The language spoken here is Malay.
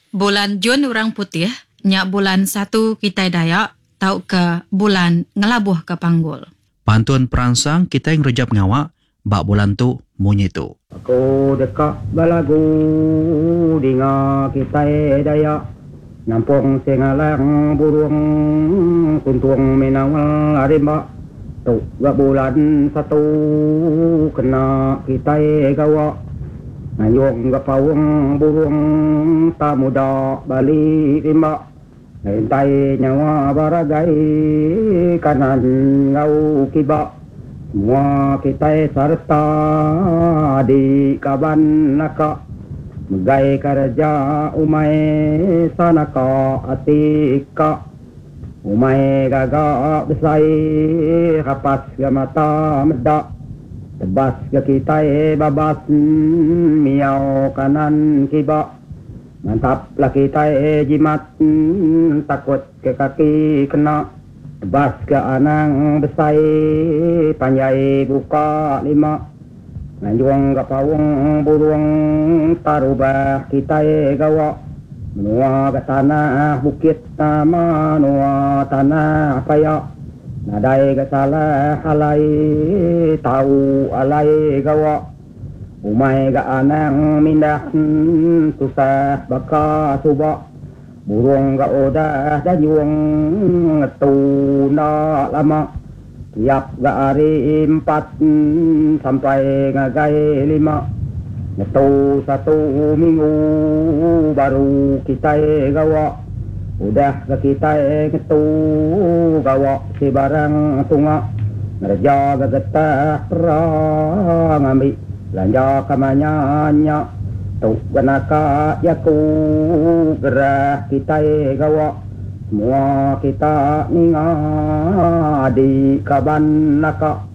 Bulan Jun orang putih, nyak bulan 1 kita Dayak, tau ke bulan ngelabuh ke panggul. Pantun perangsang kita yang rejap ngawak, bak bulan tu munyi tu. Aku dekat balagu dinga kita Dayak, nampung sengalang burung kuntung minawal arimba. Tu gak bulan 1 kena kita gawa, ngayong gak pawang burung tak muda balik rimba. Hentai nyawa baragai kanan ngau kiba, semua kita serta di kaban naka. Megai kerja umai sanaka atika, umai gagak besai kapas ke mata medak. Tebas ke kita babas miau kanan kiba. Mantaplah kita jimat takut ke kaki kena. Tebas ke anang besai panjai buka 5. Nanjuang ke pawang burung tarubah kita gawa. Menua ke tanah bukit nama nua tanah payak. Nadai ke salah alai tahu alai gawa. Umai ke anang mindah susah baka subak. Burung ke odah dayung ngetu nak lama. Tiap ke hari 4 sampai ngagai 5. Ngetu 1 minggu baru kita gawa. Udah ke kita ngetu gawa si barang tunga. Ngerja ke getah perang ambil belanja kamanyanya. Tu genaka yaku gerah kita gawa. Semua kita ninga di kaban naka.